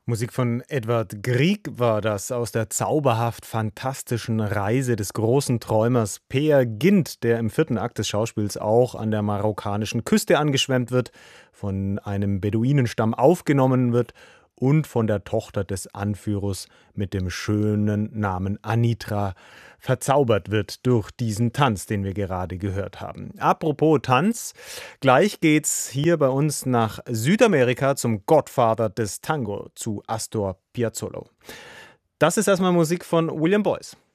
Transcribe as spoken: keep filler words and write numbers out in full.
Musik von Edvard Grieg war das aus der zauberhaft fantastischen Reise des großen Träumers Peer Gynt, der im vierten Akt des Schauspiels auch an der marokkanischen Küste angeschwemmt wird, von einem Beduinenstamm aufgenommen wird und von der Tochter des Anführers mit dem schönen Namen Anitra verzaubert wird durch diesen Tanz, den wir gerade gehört haben. Apropos Tanz, gleich geht's hier bei uns nach Südamerika zum Godfather des Tango, zu Astor Piazzolla. Das ist erstmal Musik von William Boyce.